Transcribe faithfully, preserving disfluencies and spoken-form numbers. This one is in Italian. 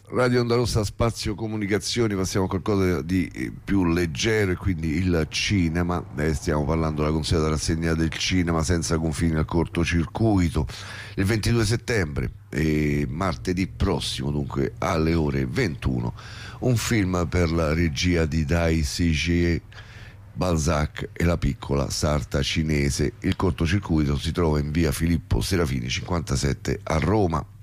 Radio Onda Rossa, spazio comunicazioni, passiamo a qualcosa di più leggero e quindi il cinema. Eh, stiamo parlando della consueta rassegna del cinema senza confini al cortocircuito il ventidue settembre e martedì prossimo, dunque alle ore ventuno, un film per la regia di Dai Sijie, Balzac e la piccola sarta cinese. Il cortocircuito si trova in via Filippo Serafini cinquantasette a Roma.